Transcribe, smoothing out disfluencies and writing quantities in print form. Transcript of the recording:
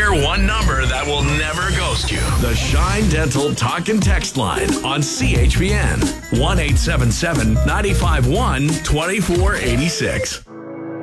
hear one number that will never ghost you. The Shine Dental Talk and Text Line on CHPN. 1-877-951-2486.